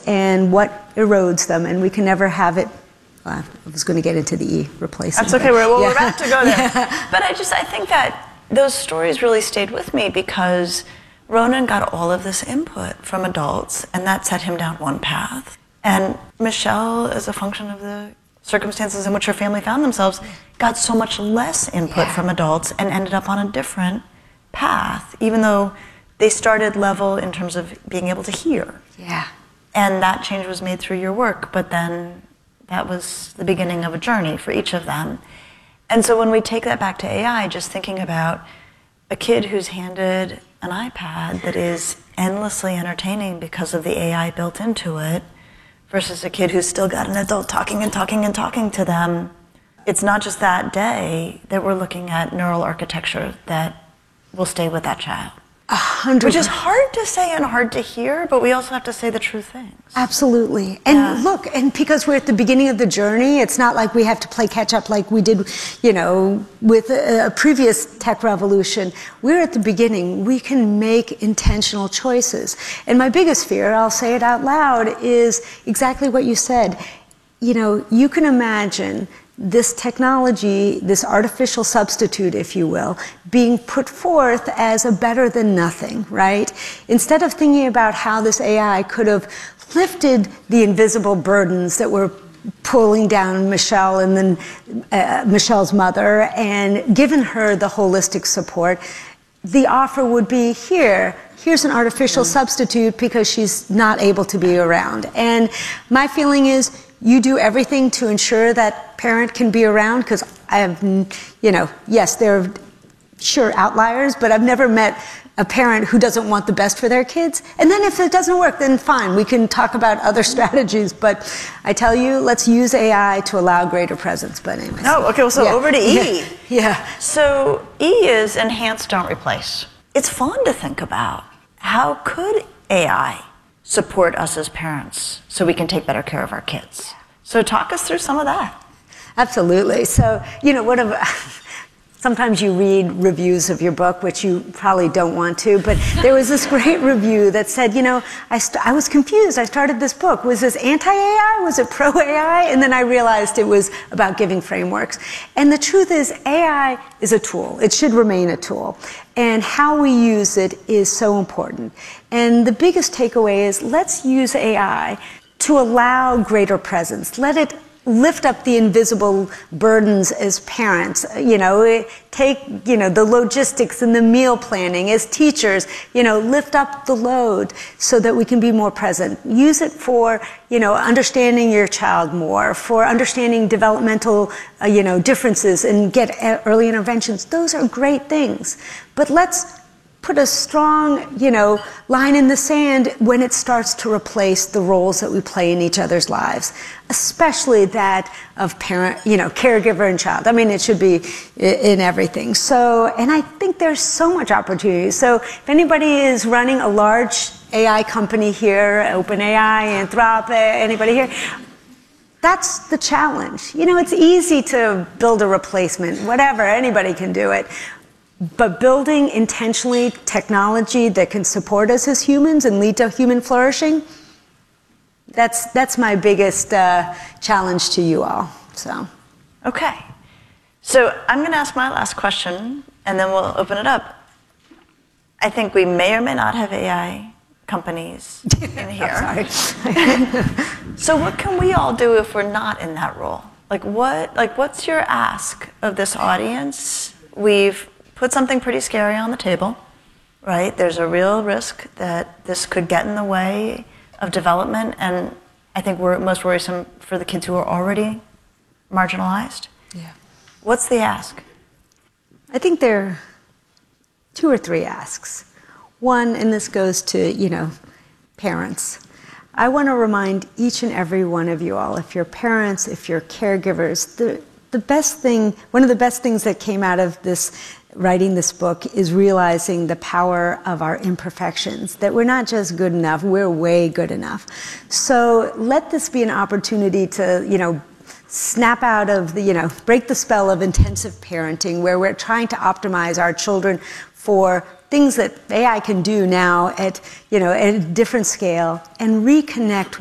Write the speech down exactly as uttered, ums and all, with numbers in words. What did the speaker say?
and what erodes them, and we can never have it. Well, I was going to get into the E, replacing. That's okay. We're, well, yeah. we're about to go there. Yeah. But I just, I think that those stories really stayed with me because Ronan got all of this input from adults, and that set him down one path. And Michelle, as a function of the circumstances in which her family found themselves, got so much less input yeah. from adults and ended up on a different path, even though they started level in terms of being able to hear. Yeah. And that change was made through your work, but then that was the beginning of a journey for each of them. And so when we take that back to A I, just thinking about a kid who's handed an iPad that is endlessly entertaining because of the A I built into it, versus a kid who's still got an adult talking and talking and talking to them, it's not just that day that we're looking at neural architecture that will stay with that child. A hundred. Which is hard to say and hard to hear, but we also have to say the true things. Absolutely. And Yeah. look, and because we're at the beginning of the journey, it's not like we have to play catch up like we did, you know, with a, a previous tech revolution. We're at the beginning. We can make intentional choices. And my biggest fear, I'll say it out loud, is exactly what you said. You know, you can imagine this technology, this artificial substitute, if you will, being put forth as a better than nothing, right? Instead of thinking about how this A I could have lifted the invisible burdens that were pulling down Michelle and then uh, Michelle's mother and given her the holistic support, the offer would be here. Here's an artificial mm. substitute because she's not able to be around. And my feeling is, you do everything to ensure that parent can be around, because I have, you know, yes, there are sure outliers, but I've never met a parent who doesn't want the best for their kids. And then if it doesn't work, then fine, we can talk about other strategies. But I tell you, let's use A I to allow greater presence. But anyway. Oh, okay, well, so yeah. over to E. Yeah. yeah. So E is enhance, don't replace. It's fun to think about. How could A I support us as parents so we can take better care of our kids? So talk us through some of that. Absolutely. So, you know, what of, sometimes you read reviews of your book, which you probably don't want to, but there was this great review that said, you know, I, st- I was confused. I started this book. Was this anti-A I? Was it pro-A I? And then I realized it was about giving frameworks. And the truth is, A I is a tool. It should remain a tool. And how we use it is so important. And the biggest takeaway is, let's use A I to allow greater presence. Let it lift up the invisible burdens as parents, you know, take, you know, the logistics and the meal planning as teachers, you know, lift up the load so that we can be more present. Use it for, you know, understanding your child more, for understanding developmental, uh, you know, differences and get early interventions. Those are great things. But let's put a strong, you know, line in the sand when it starts to replace the roles that we play in each other's lives, especially that of parent, you know, caregiver and child. I mean, it should be in everything. So, and I think there's so much opportunity. So if anybody is running a large A I company here, OpenAI, Anthropic, anybody here, that's the challenge. You know, it's easy to build a replacement, whatever, anybody can do it. But building intentionally technology that can support us as humans and lead to human flourishing, that's that's my biggest uh, challenge to you all. So, okay. So I'm going to ask my last question, and then we'll open it up. I think we may or may not have A I companies in here. I'm sorry. So what can we all do if we're not in that role? Like what? Like what's your ask of this audience? We've put something pretty scary on the table, right? There's a real risk that this could get in the way of development, and I think we're most worrisome for the kids who are already marginalized. Yeah. What's the ask? I think there are two or three asks. One, and this goes to, you know, parents. I want to remind each and every one of you all, if you're parents, if you're caregivers, the, the best thing, one of the best things that came out of this writing this book is realizing the power of our imperfections, that we're not just good enough, we're way good enough. So let this be an opportunity to, you know, snap out of the, you know, break the spell of intensive parenting where we're trying to optimize our children for things that A I can do now at, you know, at a different scale, and reconnect